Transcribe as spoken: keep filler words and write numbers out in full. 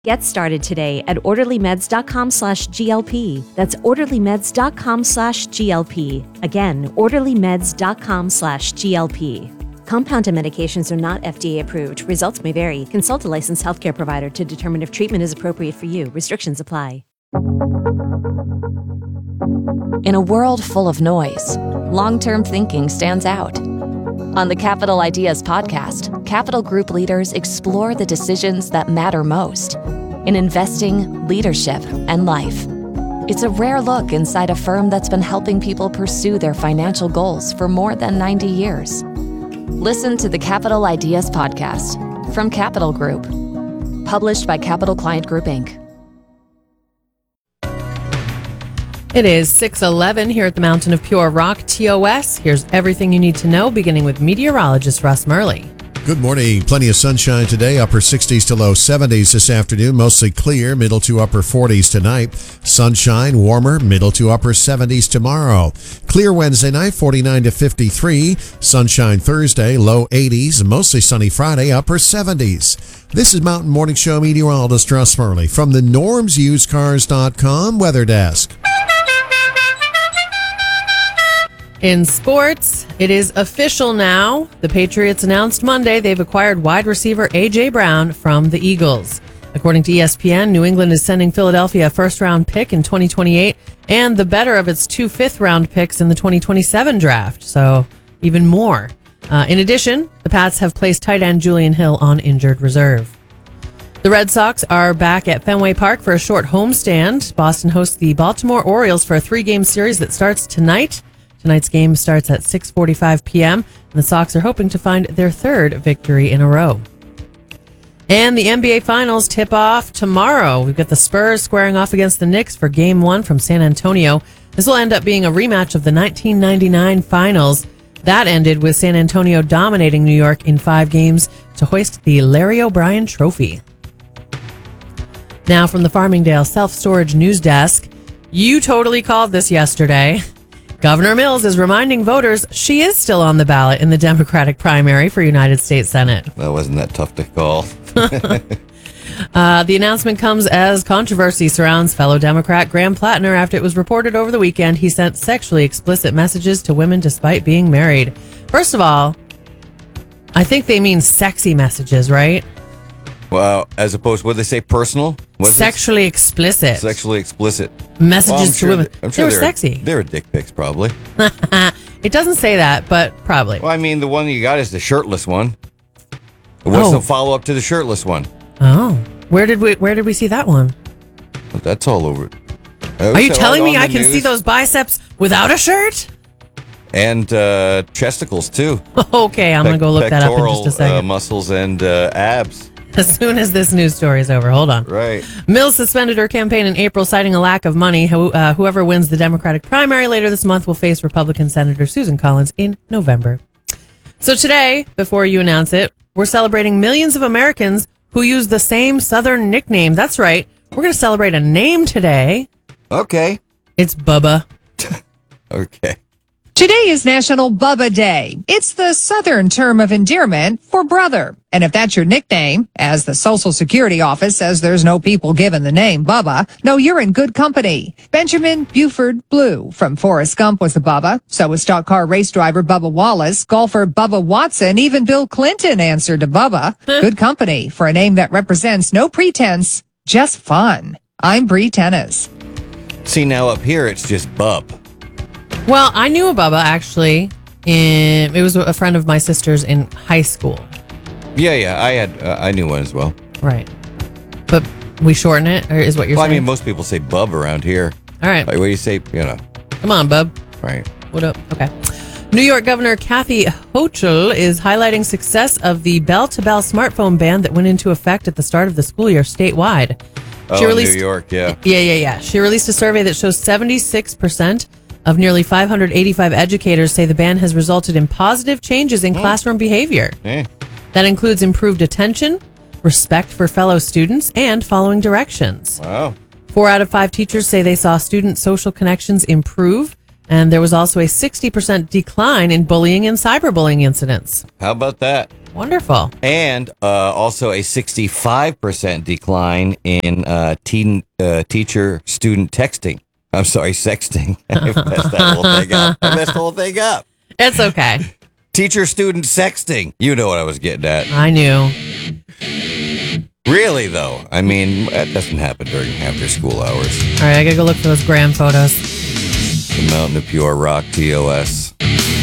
Get started today at orderlymeds.com slash GLP. That's orderlymeds.com slash GLP. Again, orderlymeds.com slash GLP. Compounded medications are not F D A approved. Results may vary. Consult a licensed healthcare provider to determine if treatment is appropriate for you. Restrictions apply. In a world full of noise, long-term thinking stands out. On the Capital Ideas podcast, Capital Group leaders explore the decisions that matter most in investing, leadership, and life. It's a rare look inside a firm that's been helping people pursue their financial goals for more than ninety years. Listen to the Capital Ideas podcast from Capital Group, published by Capital Client Group, Incorporated. It is six eleven here at the Mountain of Pure Rock, T O S. Here's everything you need to know, beginning with meteorologist Russ Murley. Good morning. Plenty of sunshine today, upper sixties to low seventies this afternoon, mostly clear, middle to upper forties tonight. Sunshine, warmer, middle to upper seventies tomorrow. Clear Wednesday night, forty-nine to fifty-three. Sunshine Thursday, low eighties, mostly sunny Friday, upper seventies. This is Mountain Morning Show meteorologist Russ Murley from the norms used cars dot com weather desk. In sports, it is official now. The Patriots announced Monday they've acquired wide receiver A J. Brown from the Eagles. According to E S P N, New England is sending Philadelphia a first-round pick in twenty twenty-eight and the better of its two fifth-round picks in the twenty twenty-seven draft, so even more. Uh, in addition, the Pats have placed tight end Julian Hill on injured reserve. The Red Sox are back at Fenway Park for a short homestand. Boston hosts the Baltimore Orioles for a three-game series that starts tonight. Tonight's game starts at six forty-five p.m., and the Sox are hoping to find their third victory in a row. And the N B A Finals tip off tomorrow. We've got the Spurs squaring off against the Knicks for Game one from San Antonio. This will end up being a rematch of the nineteen ninety-nine Finals. That ended with San Antonio dominating New York in five games to hoist the Larry O'Brien Trophy. Now from the Farmingdale Self-Storage News Desk, you totally called this yesterday. Governor Mills is reminding voters she is still on the ballot in the Democratic primary for United States Senate. That wasn't that tough to call. uh, the announcement comes as controversy surrounds fellow Democrat Graham Plattner after it was reported over the weekend he sent sexually explicit messages to women despite being married. First of all, I think they mean sexy messages, right? Well, as opposed, what did they say, personal? What Sexually explicit. Sexually explicit. Messages well, to sure women. I'm sure they were they're, sexy. They were dick pics, probably. It doesn't say that, but probably. Well, I mean, the one you got is the shirtless one. What's oh. the follow-up to the shirtless one? Oh. Where did we Where did we see that one? Well, that's all over. Are you telling me I can news. see those biceps without a shirt? And uh, chesticles, too. Okay, I'm Pe- going to go look that up in just a second. Uh, muscles and uh, abs. As soon as this news story is over. Hold on. Right. Mills suspended her campaign in April, citing a lack of money. Who, uh, whoever wins the Democratic primary later this month will face Republican Senator Susan Collins in November. So today, before you announce it, we're celebrating millions of Americans who use the same Southern nickname. That's right. We're going to celebrate a name today. Okay. It's Bubba. Okay. Today is National Bubba Day. It's the Southern term of endearment for brother. And if that's your nickname, as the Social Security Office says there's no people given the name Bubba, no, you're in good company. Benjamin Buford Blue from Forrest Gump was a Bubba. So was stock car race driver Bubba Wallace, golfer Bubba Watson, even Bill Clinton answered to Bubba. Good company for a name that represents no pretense, just fun. I'm Bree Tennis. See, now up here, it's just Bub. Well, I knew a Bubba, actually. In, it was a friend of my sister's in high school. Yeah, yeah, I had, uh, I knew one as well. Right. But we shorten it, or is what you're well, saying? I mean, most people say Bub around here. All right. Like, what do you say, you know? Come on, Bub. Right. What up? Okay. New York Governor Kathy Hochul is highlighting success of the bell-to-bell smartphone ban that went into effect at the start of the school year statewide. She oh, released, New York, yeah. Yeah, yeah, yeah. She released a survey that shows seventy-six percent of nearly five hundred eighty-five educators say the ban has resulted in positive changes in mm. classroom behavior. Hey. That includes improved attention, respect for fellow students, and following directions. Wow. Four out of five teachers say they saw student social connections improve, and there was also a sixty percent decline in bullying and cyberbullying incidents. How about that? Wonderful. And uh, also a sixty-five percent decline in uh, teen, uh, teacher-student texting. I'm sorry, sexting. I messed that whole thing up. I messed the whole thing up. It's okay. Teacher-student sexting. You know what I was getting at. I knew. Really, though. I mean, that doesn't happen during after-school hours. All right, I gotta go look for those gram photos. The Mountain of Pure Rock, T O S.